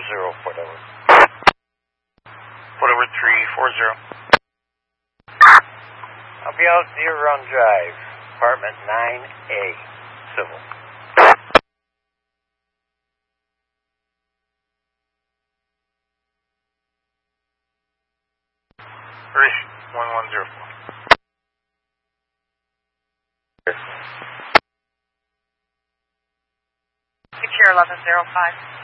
Fort Edward 340. I'll be out Deer Run Drive, apartment 9A, civil. Rish 1104. Secure 1105.